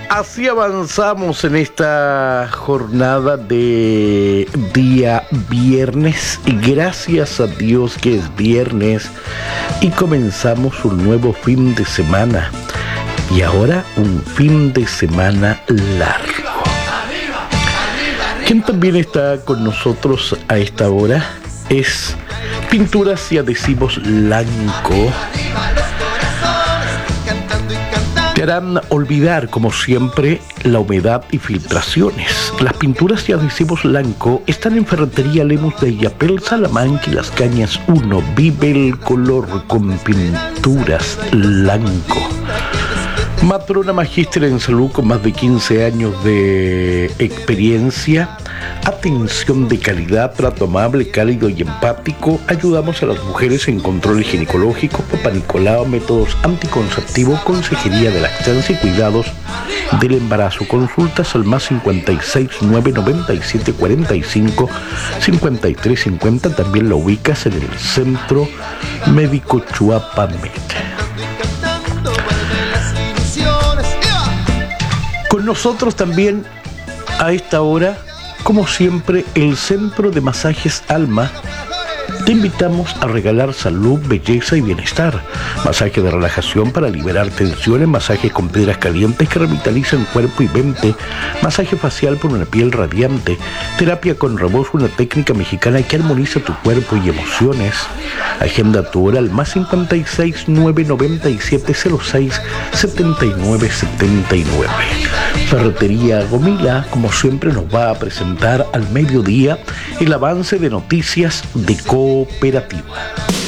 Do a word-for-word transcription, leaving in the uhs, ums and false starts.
Así avanzamos en esta jornada de día viernes. Gracias a Dios que es viernes y comenzamos un nuevo fin de semana. Y ahora un fin de semana largo. Quien también está con nosotros a esta hora es Pinturas y Adhesivos Lanco. Te harán olvidar, como siempre, la humedad y filtraciones. Las pinturas y adhesivos Lanco están en Ferretería Lemus de Illapel, Salamanca y Las Cañas uno. Vive el color con Pinturas Lanco. Matrona magíster en salud con más de quince años de experiencia. Atención de calidad, trato amable, cálido y empático. Ayudamos a las mujeres en controles ginecológicos, Papá Nicolau, métodos anticonceptivos, consejería de lactancia y cuidados del embarazo. Consultas al más cincuenta y seis, nueve noventa y siete, cuarenta y cinco, cincuenta y tres cincuenta. También la ubicas en el Centro Médico Chuapamet. Con nosotros también a esta hora, como siempre, el Centro de Masajes Alma. Te invitamos a regalar salud, belleza y bienestar. Masaje de relajación para liberar tensiones, masajes con piedras calientes que revitalizan cuerpo y mente, masaje facial por una piel radiante, terapia con rebozo, una técnica mexicana que armoniza tu cuerpo y emociones. Agenda tu hora al más cincuenta y seis, nueve noventa y siete, cero seis, setenta y nueve setenta y nueve. Ferretería Gomila, como siempre, nos va a presentar al mediodía el avance de noticias de Cooperativa.